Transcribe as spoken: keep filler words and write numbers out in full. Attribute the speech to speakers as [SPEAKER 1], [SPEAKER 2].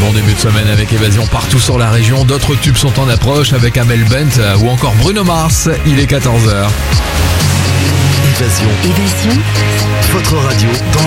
[SPEAKER 1] bon début de semaine avec Évasion partout sur la région. D'autres tubes sont en approche avec Amel Bent ou encore Bruno Mars. Il est quatorze heures.
[SPEAKER 2] Évasion.
[SPEAKER 3] Évasion.
[SPEAKER 2] Votre radio dans